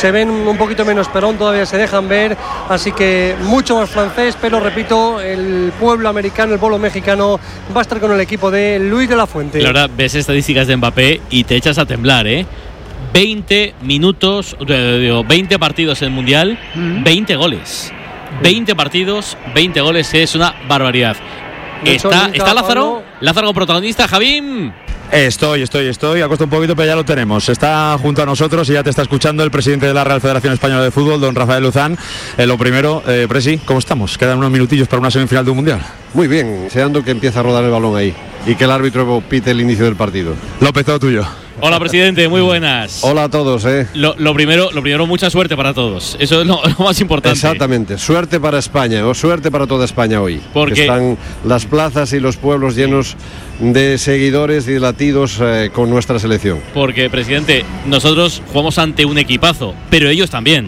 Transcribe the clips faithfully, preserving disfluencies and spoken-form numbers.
se ven un poquito menos, pero aún todavía se dejan ver, así que mucho más francés, pero repito, el pueblo americano, el pueblo mexicano va a estar con el equipo de Luis de la Fuente. La verdad, ves estadísticas de Mbappé y te echas a temblar, ¿eh? veinte minutos, digo, veinte partidos en el Mundial, mm. veinte goles. veinte partidos, veinte goles, es una barbaridad. Está, está Lázaro, Lázaro protagonista, Javín. Estoy, estoy, estoy. Ha costado un poquito, pero ya lo tenemos. Está junto a nosotros y ya te está escuchando el presidente de la Real Federación Española de Fútbol, don Rafael Luzán. Eh, lo primero, eh, Presi, ¿cómo estamos? Quedan unos minutillos para una semifinal de un Mundial. Muy bien, deseando que empiece a rodar el balón ahí y que el árbitro pite el inicio del partido. López, todo tuyo. Hola, presidente, muy buenas. Hola a todos, eh. Lo, lo primero, lo primero, mucha suerte para todos. Eso es lo, lo más importante. Exactamente, suerte para España, o suerte para toda España hoy. Porque que están las plazas y los pueblos llenos de seguidores y de latidos eh, con nuestra selección. Porque, presidente, nosotros jugamos ante un equipazo, pero ellos también.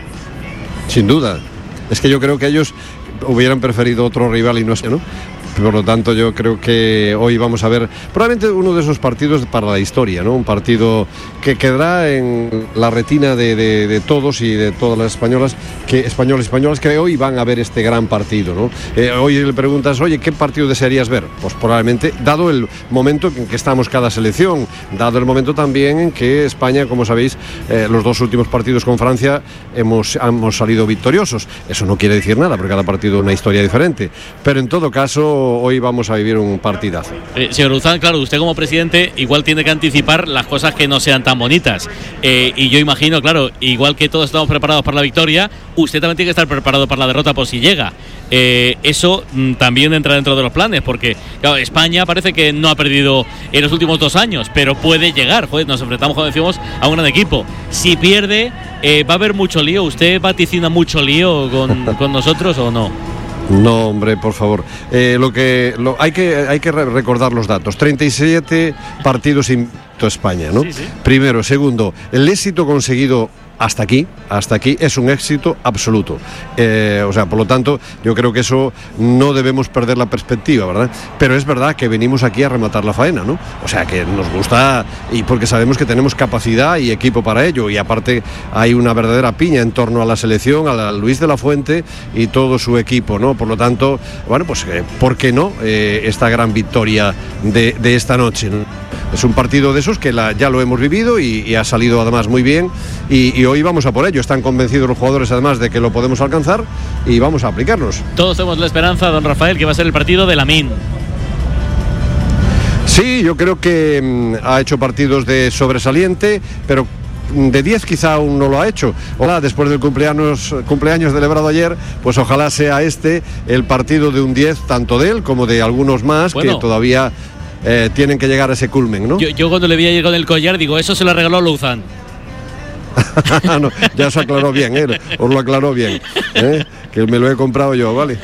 Sin duda. Es que yo creo que ellos hubieran preferido otro rival y no sé, ¿no? Por lo tanto, yo creo que hoy vamos a ver probablemente uno de esos partidos para la historia, ¿no? Un partido que quedará en la retina de, de, de todos y de todas las españolas, que españoles y españolas que hoy van a ver este gran partido, ¿no? Eh, hoy le preguntas, oye, ¿qué partido desearías ver? Pues probablemente, dado el momento en que estamos cada selección, dado el momento también en que España, como sabéis, eh, los dos últimos partidos con Francia hemos, hemos salido victoriosos. Eso no quiere decir nada, porque cada partido es una historia diferente. Pero en todo caso, hoy vamos a vivir un partidazo. Eh, señor Luzán, claro, usted como presidente igual tiene que anticipar las cosas que no sean tan bonitas. Eh, y yo imagino, claro, igual que todos estamos preparados para la victoria, usted también tiene que estar preparado para la derrota por si llega. Eh, eso mm, también entra dentro de los planes, porque claro, España parece que no ha perdido en los últimos dos años, pero puede llegar. Joder, nos enfrentamos, como decimos, a un gran equipo. Si pierde, eh, ¿va a haber mucho lío? ¿Usted vaticina mucho lío con, con nosotros o no? No, hombre, por favor. Eh, lo que lo, hay que hay que recordar los datos. treinta y siete partidos invicto España, ¿no? Sí, sí. Primero, segundo, el éxito conseguido hasta aquí, hasta aquí es un éxito absoluto. Eh, o sea, por lo tanto, yo creo que eso no debemos perder la perspectiva, ¿verdad? Pero es verdad que venimos aquí a rematar la faena, ¿no? O sea, que nos gusta y porque sabemos que tenemos capacidad y equipo para ello, y aparte hay una verdadera piña en torno a la selección, a la Luis de la Fuente y todo su equipo, ¿no? Por lo tanto, bueno, pues eh, ¿por qué no eh, esta gran victoria de, de esta noche, ¿no? Es un partido de esos que la, ya lo hemos vivido y, y ha salido además muy bien y, y hoy vamos a por ello. Están convencidos los jugadores además de que lo podemos alcanzar y vamos a aplicarnos. Todos tenemos la esperanza, don Rafael, que va a ser el partido de Lamine. Sí, yo creo que mmm, ha hecho partidos de sobresaliente, pero de diez quizá aún no lo ha hecho. Ojalá después del cumpleaños, cumpleaños celebrado ayer, pues ojalá sea este el partido de un diez, tanto de él como de algunos más, bueno, que todavía eh, tienen que llegar a ese culmen, ¿no? Yo, yo cuando le vi ayer con el collar digo, eso se lo regaló Luzán. No, ya se aclaró bien, ¿eh? Os lo aclaró bien, ¿eh? Que me lo he comprado yo, ¿vale?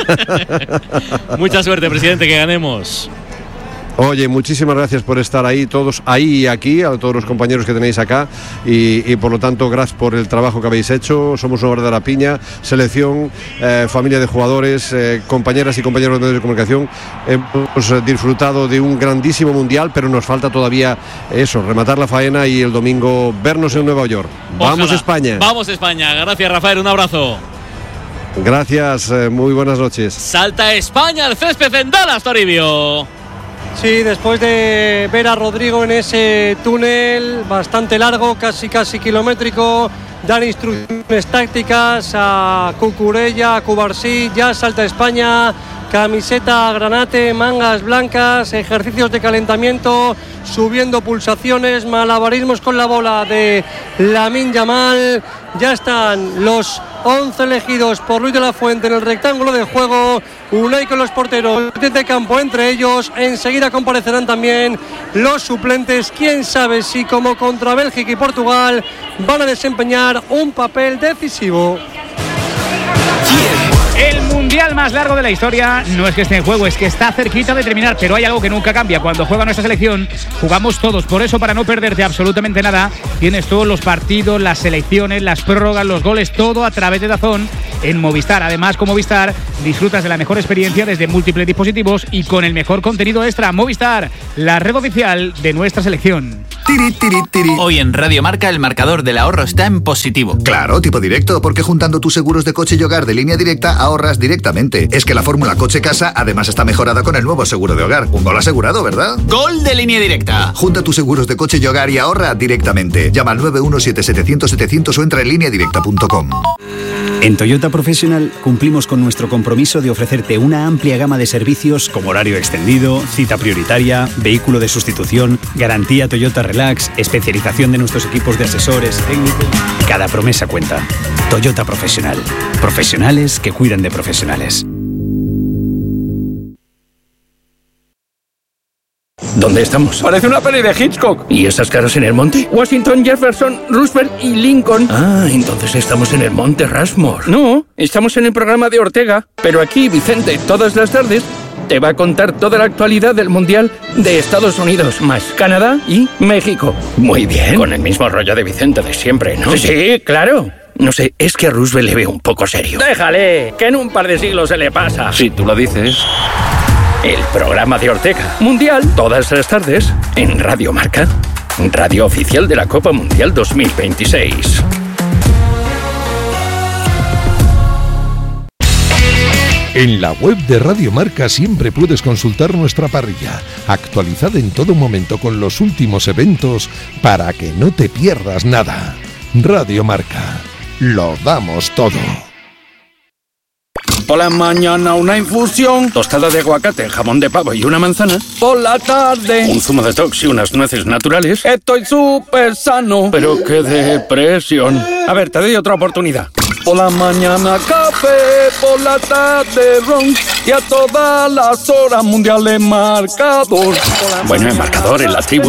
Mucha suerte, presidente, que ganemos. Oye, muchísimas gracias por estar ahí, todos ahí y aquí, a todos los compañeros que tenéis acá y, y por lo tanto gracias por el trabajo que habéis hecho. Somos una verdadera piña, selección, eh, familia de jugadores, eh, compañeras y compañeros de medios de comunicación. Hemos disfrutado de un grandísimo mundial, pero nos falta todavía eso, rematar la faena y el domingo vernos en Nueva York. Ojalá. Vamos España. Vamos España. Gracias, Rafael, un abrazo. Gracias, eh, muy buenas noches. Salta España al césped en Dallas, Toribio. Sí, después de ver a Rodrigo en ese túnel bastante largo, casi casi kilométrico, dan instrucciones tácticas a Cucurella, a Cubarsí, ya salta España, camiseta granate, mangas blancas, ejercicios de calentamiento, subiendo pulsaciones, malabarismos con la bola de Lamine Yamal. Ya están los once elegidos por Luis de la Fuente en el rectángulo de juego. Unai con los porteros de campo entre ellos. Enseguida comparecerán también los suplentes. Quién sabe si como contra Bélgica y Portugal van a desempeñar un papel decisivo. El mundial más largo de la historia no es que esté en juego, es que está cerquita de terminar, pero hay algo que nunca cambia. Cuando juega nuestra selección, jugamos todos. Por eso, para no perderte absolutamente nada, tienes todos los partidos, las selecciones, las prórrogas, los goles, todo a través de DAZN en Movistar. Además, con Movistar disfrutas de la mejor experiencia desde múltiples dispositivos y con el mejor contenido extra. Movistar, la red oficial de nuestra selección. Tiri, tiri, tiri. Hoy en Radio Marca el marcador del ahorro está en positivo. Claro, tipo directo, porque juntando tus seguros de coche y hogar de Línea Directa ahorras directamente. Es que la fórmula coche-casa además está mejorada con el nuevo seguro de hogar. Un gol asegurado, ¿verdad? ¡Gol de Línea Directa! Junta tus seguros de coche y hogar y ahorra directamente. Llama al nueve uno siete siete cero cero setecientos o entra en línea directa punto com. En Toyota Professional cumplimos con nuestro compromiso de ofrecerte una amplia gama de servicios como horario extendido, cita prioritaria, vehículo de sustitución, garantía Toyota Relax, especialización de nuestros equipos de asesores técnicos. Cada promesa cuenta. Toyota Professional. Profesionales que cuidan de profesionales. ¿Dónde estamos? Parece una peli de Hitchcock. ¿Y esas caras en el monte? Washington, Jefferson, Roosevelt y Lincoln. Ah, entonces estamos en el monte Rushmore. No, estamos en el programa de Ortega. Pero aquí, Vicente, todas las tardes, te va a contar toda la actualidad del Mundial de Estados Unidos, más Canadá y México. Muy bien. Con el mismo rollo de Vicente de siempre, ¿no? Sí, sí, claro. No sé, es que a Roosevelt le veo un poco serio. Déjale, que en un par de siglos se le pasa. Si tú lo dices. El programa de Ortega. Mundial, todas las tardes, en Radio Marca. Radio oficial de la Copa Mundial dos mil veintiséis. En la web de Radio Marca siempre puedes consultar nuestra parrilla, actualizada en todo momento con los últimos eventos para que no te pierdas nada. Radio Marca. Lo damos todo. Por la mañana una infusión, tostada de aguacate, jamón de pavo y una manzana. Por la tarde, un zumo de tox y unas nueces naturales. Estoy súper sano, pero qué depresión. A ver, te doy otra oportunidad. Por la mañana café, por la tarde ron y a todas las horas mundiales marcador. Bueno, el marcador en la tribu